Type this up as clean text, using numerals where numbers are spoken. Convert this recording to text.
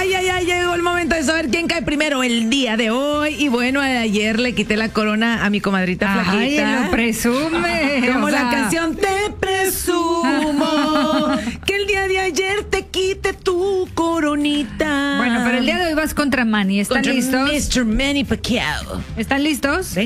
Ay, llegó el momento de saber quién cae primero el día de hoy. Y bueno, ayer le quité la corona a mi comadrita Flaquita. Ay, lo presume. Como la canción Te presumo que el día de ayer te quite tu coronita. Bueno, pero el día de hoy vas contra Manny. ¿Están listos? Mr. Manny Pacquiao. ¿Están listos?